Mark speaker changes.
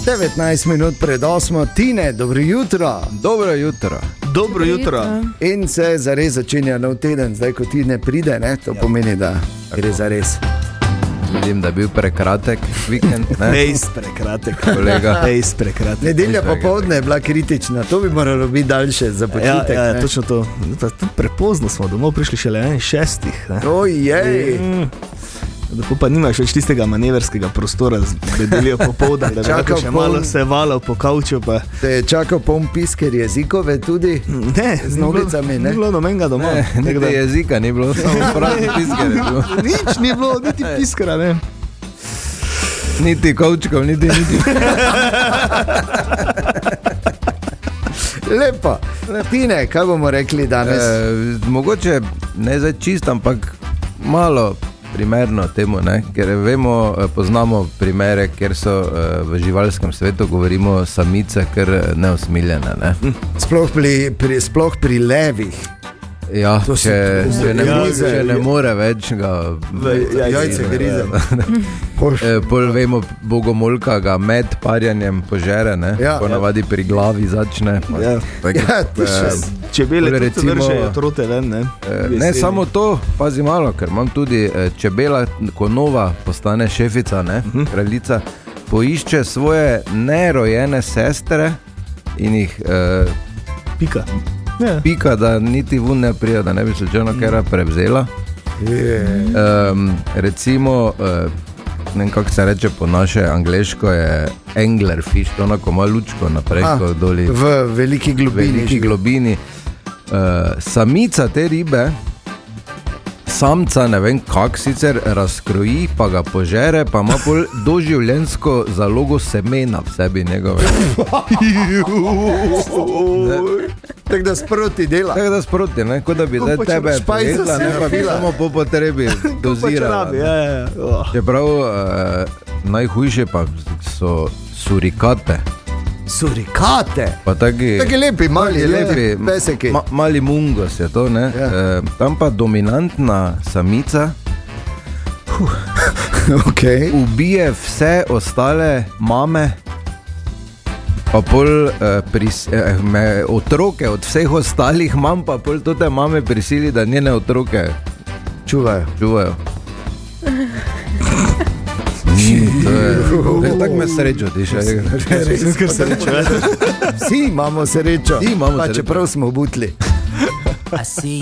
Speaker 1: 19 minut pred 8. Tine, dobro jutro.
Speaker 2: Dobro jutro.
Speaker 3: Dobro jutro.
Speaker 1: In se zares začenja nov teden, zdaj ko ti ne pride, ne? To pomeni, da gre za res.
Speaker 2: Vidim, da je bil prekratek vikend.
Speaker 3: Res prekratek.
Speaker 2: Kolega.
Speaker 3: Res prekratek.
Speaker 1: Nedelja popoldne je bila kritična, to bi moralo biti daljše za počitek.
Speaker 3: Ja, točno to. Prepozno smo domov prišli šele 6.
Speaker 1: Ojej.
Speaker 3: Pa nimaš več tistega manevrskega prostora z nedeljo popoldan, da bi lahko še malo se valal po kavču. Pa.
Speaker 1: Te je čakal poln pisker jezikove tudi?
Speaker 3: Ne,
Speaker 1: z nogicami, ne?
Speaker 3: Ni bilo nobenega doma.
Speaker 2: Niti jezika ni bilo, samo pravi pisker je bilo.
Speaker 3: Nič ni bilo, niti piskera, ne.
Speaker 2: Niti kavčkov, niti.
Speaker 1: Lepo. Tine, kaj bomo rekli danes?
Speaker 2: Mogoče ne zdaj čist, ampak malo primerno temu, ne? Ker vemo, poznamo primere, kjer so v živalskem svetu, govorimo samice, ker neusmiljene. Ne?
Speaker 1: Sploh pri levih.
Speaker 2: Ja, če ne more več ga
Speaker 1: jajce grize.
Speaker 2: Pol vemo, bogomolka ga med parjanjem požere, ne? Ponavadi pri glavi začne.
Speaker 3: Čebele tudi vržejo trote ven, ne?
Speaker 2: Ne, samo to, pazi malo, ker imam tudi čebela, ko nova postane šefica, ne? Kraljica, poišče svoje nerojene sestre in jih pika, da niti vun ne prija, da ne bi slučajno kera prevzela. Recimo, ne vem, kako se reče po naše angleško, je anglerfish, to onako malo lučko naprej, doli.
Speaker 1: V veliki globini.
Speaker 2: Samica te ribe, samca ne vem kak sicer razkroji, pa ga požere, pa ima pol doživljenjsko zalogo semena v sebi njegove.
Speaker 1: Tako da sproti dela.
Speaker 2: Tako da sproti, ne, kot da bi zdaj tebe pojedla, ne pa bi samo po potrebi dozirala. Čeprav najhujše pa so surikate.
Speaker 1: Surikate?
Speaker 2: Pa taki
Speaker 1: lepi, mali peseki.
Speaker 2: Mali mungos je to, ne. Tam pa dominantna samica ubije vse ostale mame, pa pol otroke od vseh ostalih mam, pa pol tote mame prisili, da njene otroke čuvajo. Tako me srečo ti še.
Speaker 1: Vsi imamo srečo, pa čeprav smo butli.